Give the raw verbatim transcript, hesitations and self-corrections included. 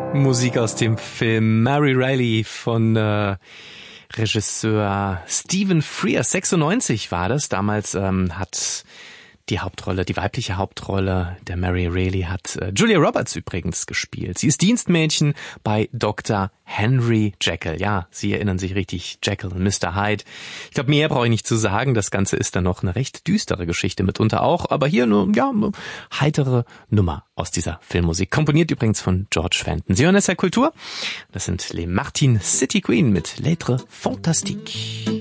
Musik aus dem Film Mary Reilly von äh, Regisseur Stephen Frears. sechsundneunzig war das. Damals ähm, hat die Hauptrolle, die weibliche Hauptrolle der Mary Reilly hat äh, Julia Roberts übrigens gespielt. Sie ist Dienstmädchen bei Doktor Henry Jekyll. Ja, Sie erinnern sich richtig, Jekyll und Mister Hyde. Ich glaube, mehr brauche ich nicht zu sagen. Das Ganze ist dann noch eine recht düstere Geschichte mitunter auch. Aber hier nur, ja, eine heitere Nummer aus dieser Filmmusik. Komponiert übrigens von George Fenton. Sie hören S R Kultur. Das sind Les Martin City Queen mit Lettres Fantastiques.